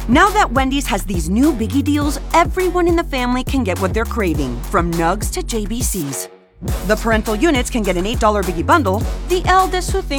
Now that Wendy's has these new Biggie deals, everyone in the family can get what they're craving, from Nugs to JBCs. The parental units can get an $8 Biggie bundle. The eldest who thinks